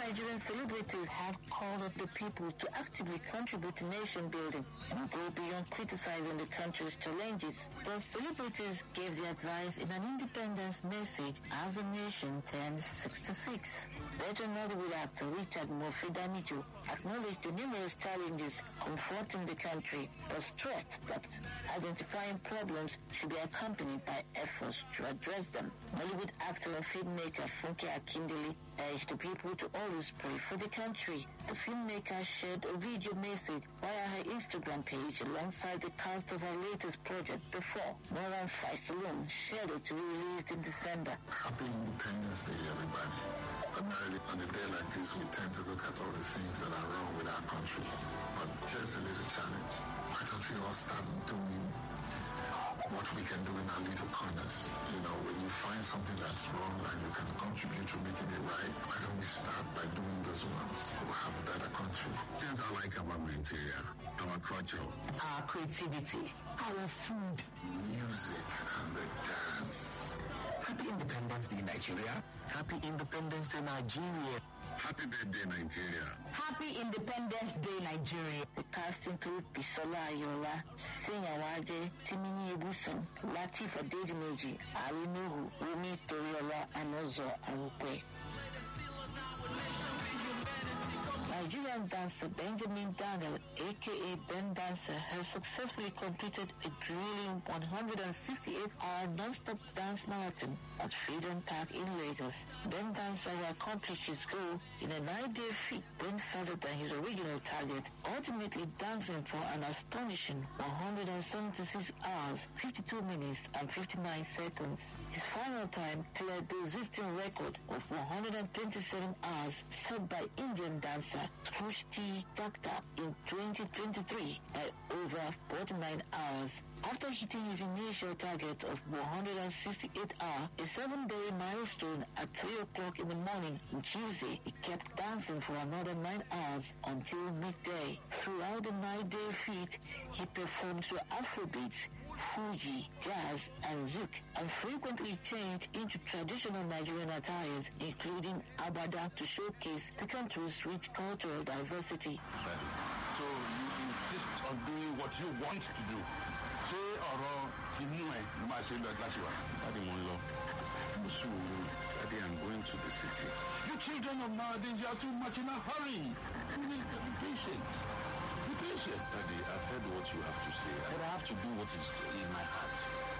Nigerian celebrities have called on the people to actively contribute to nation building and go beyond criticizing the country's challenges. The celebrities gave the advice in an independence message as the nation turns 66. Veteran Nollywood actor Richard Mofe-Damijo acknowledged the numerous challenges confronting the country, but stressed that identifying problems should be accompanied by efforts to address them. Nollywood actor and filmmaker Funke Akindele urged the people to always pray for the country. The filmmaker shared a video message via her Instagram page alongside the cast of her latest project, The Fall. Moran Faisalun shared it to be released in December. Happy Independence Day, everybody. Primarily on a day like this, we tend to look at all the things that are wrong with our country. But here's a little challenge. Why don't we all start doing what we can do in our little corners? You know, when you find something that's wrong and you can contribute to making it right, why don't we start by doing those ones? We'll have a better country. Things I like about Nigeria, our culture, our creativity, our food, music, and the dance. Happy Independence Day, Nigeria. Happy Independence Day, Nigeria. Happy birthday, Nigeria. Happy Independence Day, Nigeria. The cast include Bisola Ayola, Singer Waje, Timini Ebuson, Latif Adedimeji, Ali Nuhu, Rumi Toriola, and Ozo Arupe. Nigerian dancer Benjamin Daniel, aka Ben Dancer, has successfully completed a grueling 168-hour non-stop dance marathon at Freedom Park in Lagos. Ben Dancer will accomplish his goal in a 9-day feat going further than his original target, ultimately dancing for an astonishing 176 hours, 52 minutes and 59 seconds. His final time cleared the existing record of 127 hours set by Indian dancer Srushti Dakta in 2023 by over 49 hours. After hitting his initial target of 168 hours, a 7-day milestone at 3 o'clock in the morning on Tuesday, he kept dancing for another 9 hours until midday. Throughout the 9-day feat, he performed to Afrobeats, Fuji, jazz, and zouk, and frequently changed into traditional Nigerian attires, including abada, to showcase the country's rich cultural diversity. So you insist on doing what you want to do. Say ọ̀rọ̀ tinú ẹ̀ ló máa ṣe lọ láti wá. Daddy mo ń lọ. Mo sùúrù. Daddy, I'm going to the city. You children of nowadays, you are too much in a hurry. Be patient. Be patient. Daddy, I've heard what you have to say, but I have to do what is in my heart.